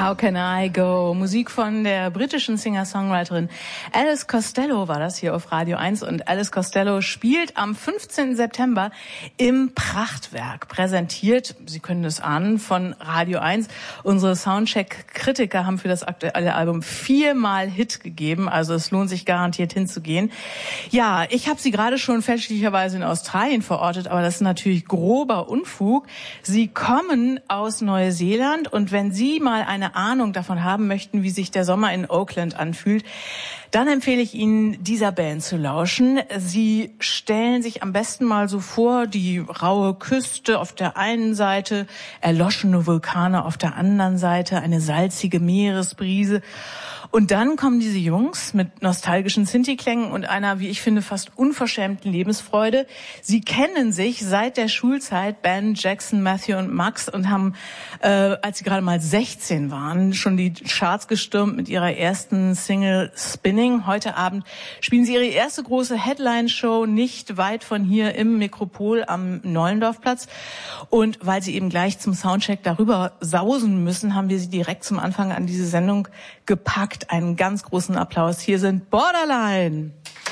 How Can I Go? Musik von der britischen Singer-Songwriterin Alice Costello war das hier auf Radio 1. Und Alice Costello spielt am 15. September im Prachtwerk. Präsentiert, Sie können es ahnen, von Radio 1. Unsere Soundcheck-Kritiker haben für das aktuelle Album 4-mal Hit gegeben. Also es lohnt sich garantiert hinzugehen. Ja, ich habe Sie gerade schon fälschlicherweise in Australien verortet, aber das ist natürlich grober Unfug. Sie kommen aus Neuseeland und wenn Sie mal eine Ahnung davon haben möchten, wie sich der Sommer in Auckland anfühlt, dann empfehle ich Ihnen, dieser Band zu lauschen. Sie stellen sich am besten mal so vor, die raue Küste auf der einen Seite, erloschene Vulkane auf der anderen Seite, eine salzige Meeresbrise. Und dann kommen diese Jungs mit nostalgischen Sinti-Klängen und einer, wie ich finde, fast unverschämten Lebensfreude. Sie kennen sich seit der Schulzeit, Ben, Jackson, Matthew und Max, und haben, als sie gerade mal 16 waren, schon die Charts gestürmt mit ihrer ersten Single Spinning. Heute Abend spielen sie ihre erste große Headline-Show nicht weit von hier im Metropol am Nollendorfplatz. Und weil sie eben gleich zum Soundcheck darüber sausen müssen, haben wir sie direkt zum Anfang an diese Sendung gepackt. Einen ganz großen Applaus. Hier sind Borderline.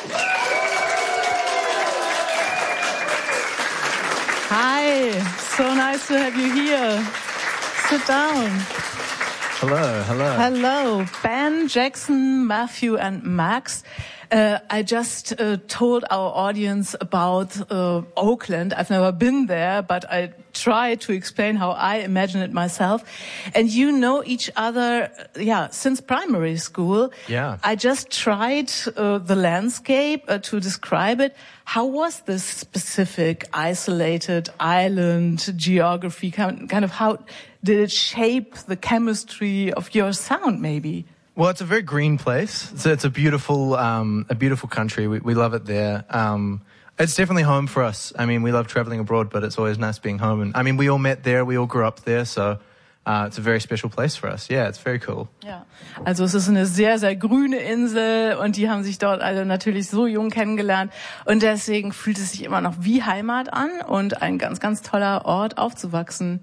Hi, so nice to have you here. Sit down. Hello, hello. Hello, Ben, Jackson, Matthew and Max. I just told our audience about Auckland. I've never been there, but I tried to explain how I imagine it myself. And you know each other, since primary school. Yeah. I just tried the landscape to describe it. How was this specific isolated island geography? Kind of how did it shape the chemistry of your sound, maybe? Well, it's a very green place. It's a beautiful country. We love it there. It's definitely home for us. I mean, we love traveling abroad, but it's always nice being home. And I mean, we all met there. We all grew up there. So it's a very special place for us. Yeah, it's very cool. Ja, also es ist eine sehr, sehr grüne Insel und die haben sich dort also natürlich so jung kennengelernt und deswegen fühlt es sich immer noch wie Heimat an und ein ganz, ganz toller Ort aufzuwachsen.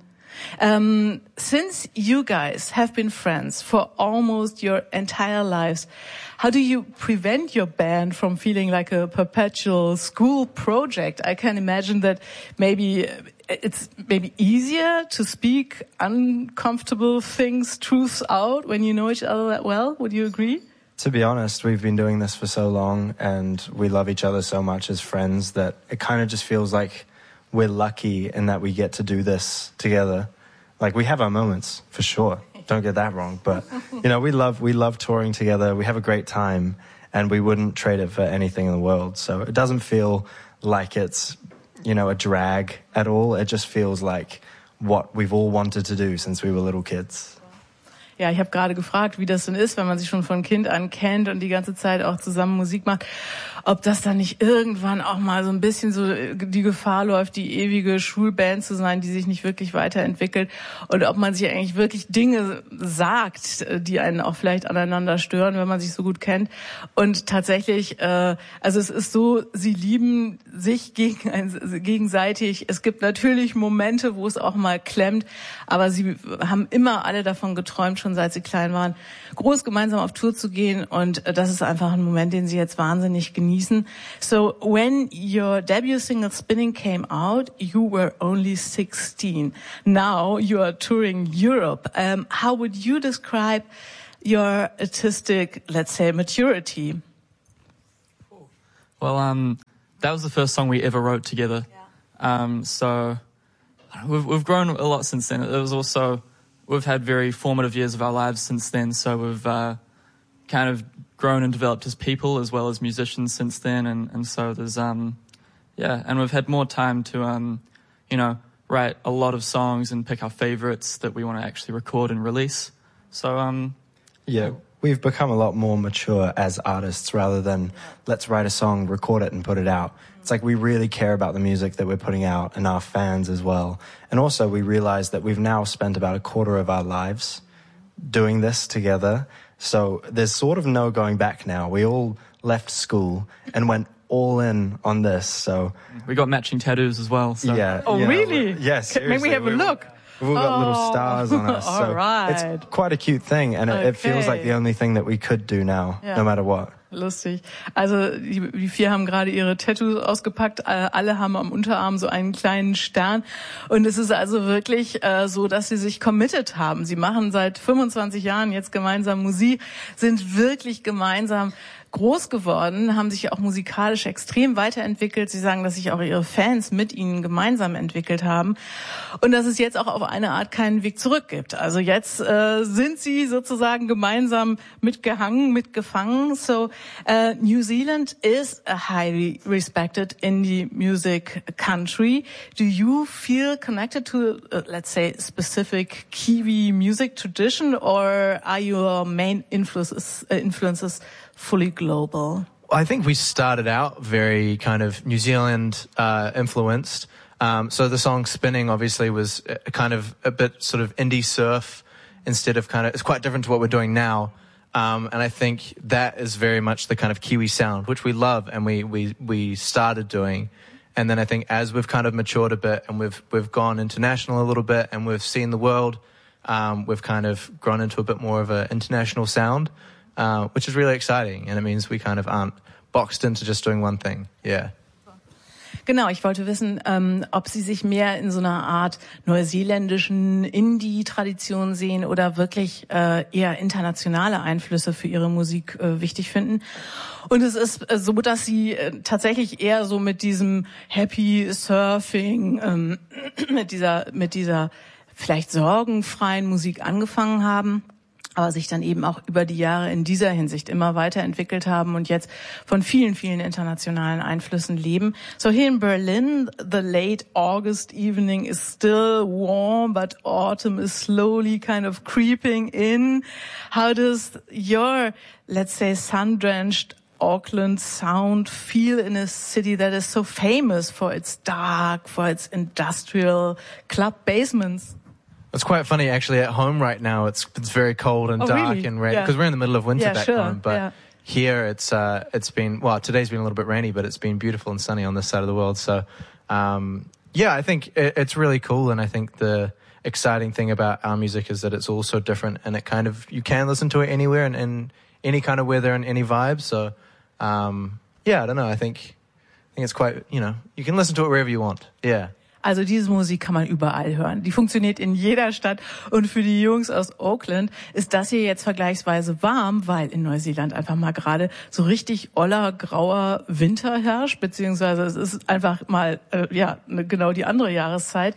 Since you guys have been friends for almost your entire lives, how do you prevent your band from feeling like a perpetual school project? I can imagine that maybe it's easier to speak uncomfortable things, truths out when you know each other that well. Would you agree? To be honest, we've been doing this for so long and we love each other so much as friends that it kind of just feels like we're lucky in that we get to do this together. Like, we have our moments, for sure. Don't get that wrong. But, you know, we love touring together. We have a great time, and we wouldn't trade it for anything in the world. So it doesn't feel like it's, you know, a drag at all. It just feels like what we've all wanted to do since we were little kids. Ja, ich habe gerade gefragt, wie das denn ist, wenn man sich schon von Kind an kennt und die ganze Zeit auch zusammen Musik macht, ob das dann nicht irgendwann auch mal so ein bisschen so die Gefahr läuft, die ewige Schulband zu sein, die sich nicht wirklich weiterentwickelt und ob man sich eigentlich wirklich Dinge sagt, die einen auch vielleicht aneinander stören, wenn man sich so gut kennt. Und tatsächlich, also es ist so, sie lieben sich gegenseitig. Es gibt natürlich Momente, wo es auch mal klemmt, aber sie haben immer alle davon geträumt, schon seit sie klein waren, groß gemeinsam auf Tour zu gehen und das ist einfach ein Moment, den sie jetzt wahnsinnig genießen. So, when your debut single Spinning came out, you were only 16. Now you are touring Europe. How would you describe your artistic, let's say, maturity? Well, that was the first song we ever wrote together. Yeah. So we've grown a lot since then. It was also, we've had very formative years of our lives since then, so we've kind of grown and developed as people as well as musicians since then, and so there's and we've had more time to write a lot of songs and pick our favorites that we want to actually record and release. So we've become a lot more mature as artists rather than let's write a song, record it and put it out. It's like we really care about the music that we're putting out and our fans as well. And also we realize that we've now spent about a quarter of our lives doing this together. So there's sort of no going back now. We all left school and went all in on this. So we got matching tattoos as well. So. Yeah. Oh, really? Yes. Maybe we have a look. We've all got little stars on us. So it's quite a cute thing, and it feels like the only thing that we could do now, no matter what. Lustig. Also die vier haben gerade ihre Tattoos ausgepackt. Alle haben am Unterarm so einen kleinen Stern. Und es ist also wirklich so, dass sie sich committed haben. Sie machen seit 25 Jahren jetzt gemeinsam Musik, sind wirklich gemeinsam groß geworden, haben sich auch musikalisch extrem weiterentwickelt. Sie sagen, dass sich auch ihre Fans mit ihnen gemeinsam entwickelt haben und dass es jetzt auch auf eine Art keinen Weg zurück gibt. Also jetzt sind sie sozusagen gemeinsam mitgefangen. So New Zealand is a highly respected indie music country. Do you feel connected to, let's say, specific Kiwi music tradition, or are your main influences fully global? I think we started out very kind of New Zealand influenced. So the song Spinning obviously was kind of a bit sort of indie surf instead of kind of, it's quite different to what we're doing now. And I think that is very much the kind of Kiwi sound, which we love and we started doing. And then I think as we've kind of matured a bit and we've gone international a little bit and we've seen the world, we've kind of grown into a bit more of an international sound. Which is really exciting, and it means we kind of aren't boxed into just doing one thing. Yeah. Genau, ich wollte wissen, ob Sie sich mehr in so einer Art neuseeländischen Indie-Tradition sehen oder wirklich eher internationale Einflüsse für Ihre Musik wichtig finden. Und es ist so, dass Sie tatsächlich eher so mit diesem Happy Surfing, mit dieser vielleicht sorgenfreien Musik angefangen haben, aber sich dann eben auch über die Jahre in dieser Hinsicht immer weiterentwickelt haben und jetzt von vielen, vielen internationalen Einflüssen leben. So here in Berlin, the late August evening is still warm, but autumn is slowly kind of creeping in. How does your, let's say, sun-drenched Auckland sound feel in a city that is so famous for its dark, for its industrial club basements? It's quite funny, actually. At home right now, it's very cold and dark really? and rainy because we're in the middle of winter back home. But here, it's been today's been a little bit rainy, but it's been beautiful and sunny on this side of the world. So, I think it's really cool, and I think the exciting thing about our music is that it's all so different, and it kind of you can listen to it anywhere and in any kind of weather and any vibe. So, I don't know. I think it's quite you can listen to it wherever you want. Yeah. Also diese Musik kann man überall hören. Die funktioniert in jeder Stadt. Und für die Jungs aus Auckland ist das hier jetzt vergleichsweise warm, weil in Neuseeland einfach mal gerade so richtig oller, grauer Winter herrscht, beziehungsweise es ist einfach mal, genau die andere Jahreszeit.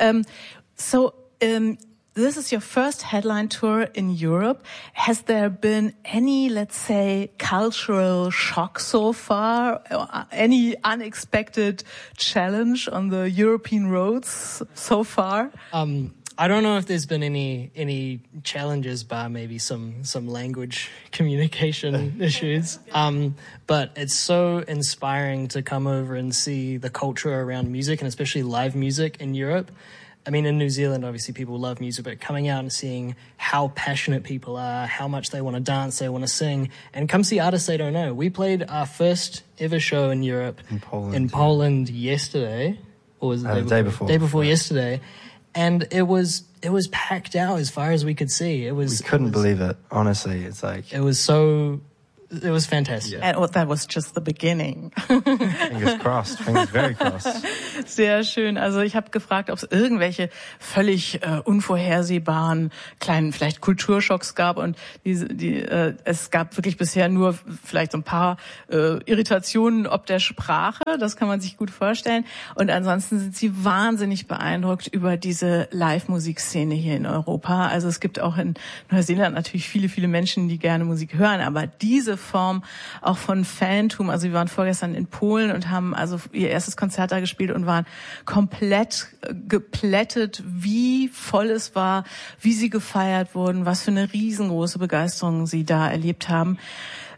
This is your first headline tour in Europe. Has there been any, let's say, cultural shock so far? Any unexpected challenge on the European roads so far? I don't know if there's been any challenges, bar maybe some language communication issues. But it's so inspiring to come over and see the culture around music, and especially live music in Europe. I mean, in New Zealand, obviously people love music, but coming out and seeing how passionate people are, how much they want to dance, they want to sing, and come see artists they don't know. We played our first ever show in Europe in Poland yesterday, or was it the day before? Day before yesterday, and it was packed out as far as we could see. We couldn't believe it. Honestly, it's like it was fantastic. Yeah. And that was just the beginning. Fingers crossed. Fingers very crossed. Sehr schön. Also ich habe gefragt, ob es irgendwelche völlig unvorhersehbaren kleinen vielleicht Kulturschocks gab, und es gab wirklich bisher nur vielleicht so ein paar Irritationen ob der Sprache, das kann man sich gut vorstellen, und ansonsten sind sie wahnsinnig beeindruckt über diese Live-Musikszene hier in Europa. Also es gibt auch in Neuseeland natürlich viele, viele Menschen, die gerne Musik hören, aber diese Form auch von Fantum, also wir waren vorgestern in Polen und haben also ihr erstes Konzert da gespielt und waren komplett geplättet, wie voll es war, wie sie gefeiert wurden, was für eine riesengroße Begeisterung sie da erlebt haben.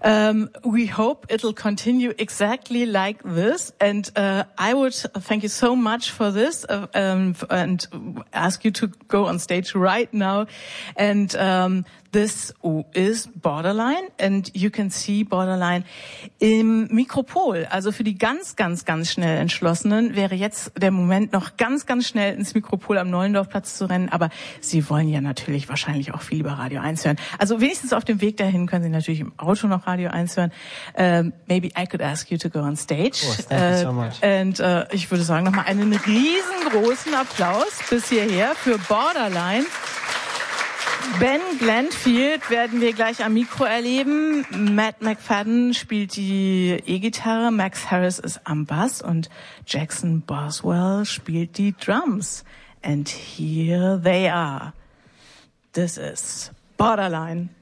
We hope it'll continue exactly like this. And I would thank you so much for this and ask you to go on stage right now. And this is Borderline, and you can see Borderline im Mikropol. Also für die ganz, ganz, ganz schnell Entschlossenen wäre jetzt der Moment, noch ganz, ganz schnell ins Mikropol am Nollendorfplatz zu rennen. Aber Sie wollen ja natürlich wahrscheinlich auch viel über Radio 1 hören. Also wenigstens auf dem Weg dahin können Sie natürlich im Auto noch Radio 1 hören. Maybe I could ask you to go on stage. Of course, thank you so much. Und ich würde sagen, nochmal einen riesengroßen Applaus bis hierher für Borderline. Ben Glenfield werden wir gleich am Mikro erleben. Matt McFadden spielt die E-Gitarre, Max Harris ist am Bass und Jackson Boswell spielt die Drums. And here they are. This is Borderline.